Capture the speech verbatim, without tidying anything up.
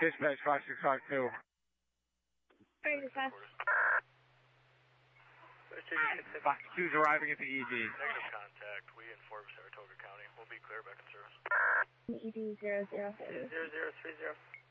Dispatch five six five two. Alright, dispatch. Fox two's arriving at the E D. Negative contact. We inform Saratoga County. We'll be clear back in service. E D zero zero three. Zero zero three zero.